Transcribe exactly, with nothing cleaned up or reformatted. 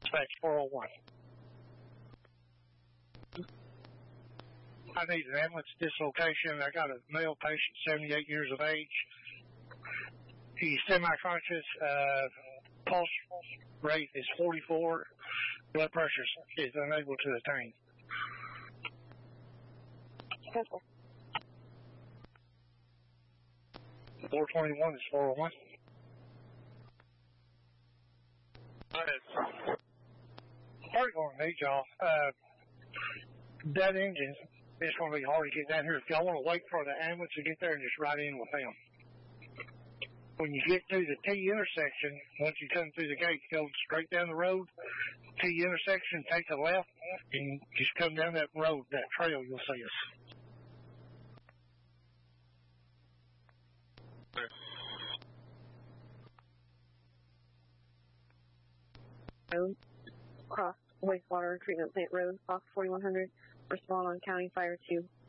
Dispatch four oh one. I need an ambulance at this location. I got a male patient, seventy-eight years of age. He's semi-conscious. Uh, pulse rate is forty-four. Blood pressure is unable to attain. four twenty-one is four oh one. Go ahead. We're going to need y'all. Uh, that engine is going to be hard to get down here. If y'all want to wait for the ambulance to get there and just ride in with them. When you get through the T intersection, once you come through the gate, go straight down the road. T intersection, take a left, and just come down that road, that trail, you'll see us. Road, cross wastewater treatment plant road, Fox forty-one hundred, respond on County Fire two.